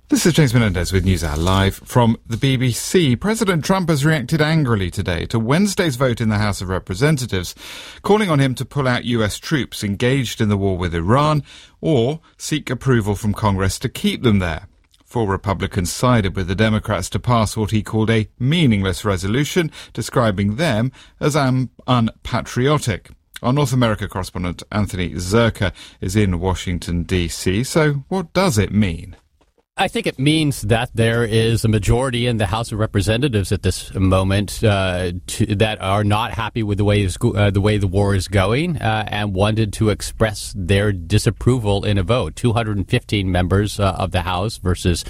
This is James Menendez with NewsHour Live from the BBC. President Trump has reacted angrily today to Wednesday's vote in the House of Representatives, calling on him to pull out US troops engaged in the war with Iran or seek approval from Congress to keep them there. 4 Republicans sided with the Democrats to pass what he called a meaningless resolution, describing them as unpatriotic. Our North America correspondent Anthony Zerka is in Washington, D.C. So what does it mean? I think it means that there is a majority in the House of Representatives at this moment that are not happy with the way the war is going and wanted to express their disapproval in a vote. 215 members of the House versus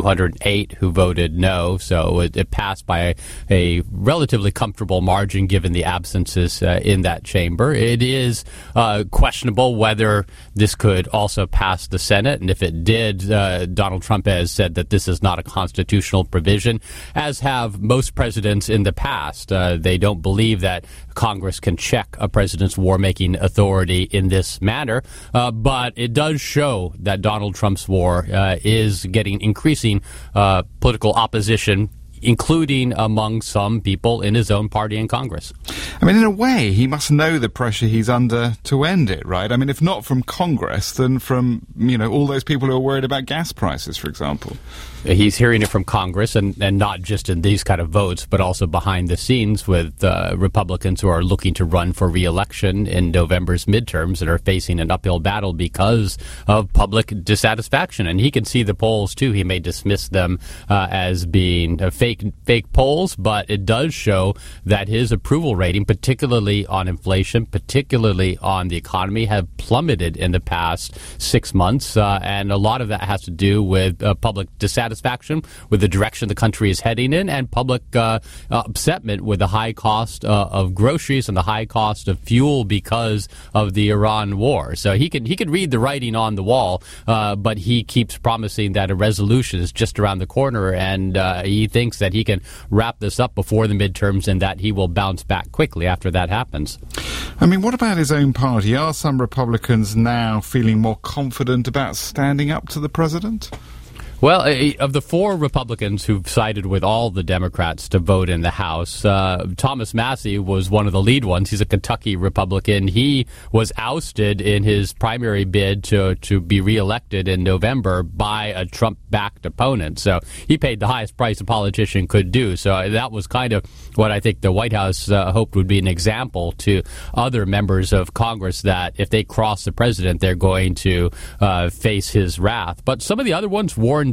208 who voted no. So it passed by a relatively comfortable margin given the absences in that chamber. It is questionable whether this could also pass the Senate. And if it did, Donald Trump has said that this is not a constitutional provision, as have most presidents in the past. They don't believe that Congress can check a president's war-making authority in this manner, but it does show that Donald Trump's war is getting increasing political opposition, including among some people in his own party in Congress. I mean, in a way, he must know the pressure he's under to end it, right? I mean, if not from Congress, then from, all those people who are worried about gas prices, for example. He's hearing it from Congress, and not just in these kind of votes, but also behind the scenes with Republicans who are looking to run for re-election in November's midterms and are facing an uphill battle because of public dissatisfaction. And he can see the polls, too. He may dismiss them as being fake polls, but it does show that his approval rating, particularly on inflation, particularly on the economy, have plummeted in the past 6 months. And a lot of that has to do with public dissatisfaction with the direction the country is heading in, and public upsetment with the high cost of groceries and the high cost of fuel because of the Iran war. So he could read the writing on the wall, but he keeps promising that a resolution is just around the corner, and he thinks that he can wrap this up before the midterms and that he will bounce back quickly after that happens. I mean, what about his own party? Are some Republicans now feeling more confident about standing up to the president? Well, of the 4 Republicans who've sided with all the Democrats to vote in the House, Thomas Massie was one of the lead ones. He's a Kentucky Republican. He was ousted in his primary bid to be reelected in November by a Trump-backed opponent. So he paid the highest price a politician could do. So that was kind of what I think the White House hoped would be an example to other members of Congress, that if they cross the president, they're going to face his wrath. But some of the other ones warned